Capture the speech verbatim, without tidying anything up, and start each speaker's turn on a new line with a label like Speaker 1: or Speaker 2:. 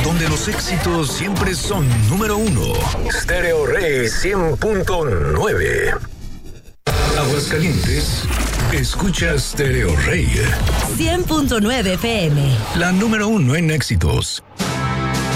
Speaker 1: donde los éxitos siempre son número uno. Stereo Rey cien punto nueve. Aguascalientes, escucha Stereo Rey
Speaker 2: cien punto nueve F M.
Speaker 1: La número uno en éxitos.